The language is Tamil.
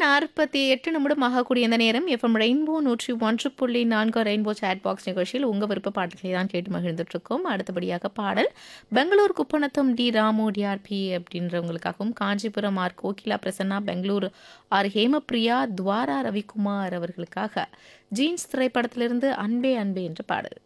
8:48 ஆகக்கூடிய இந்த நேரம் FM rainbow 101.4 rainbow chat box நிகழ்ச்சியில் உங்க விருப்ப பாடல்களை தான் கேட்டு மகிழ்ந்துட்டு இருக்கோம். அடுத்தபடியாக பாடல் Bangalore Kuppanatham D Ramu TRP அப்படின்றவங்களுக்காகவும், Kanchipuram R Kokila Prasanna, Bangalore R Hemapriya, துவாரா Ravikumar அவர்களுக்காக ஜீன்ஸ் திரைப்படத்திலிருந்து அன்பே அன்பே என்ற பாடல்.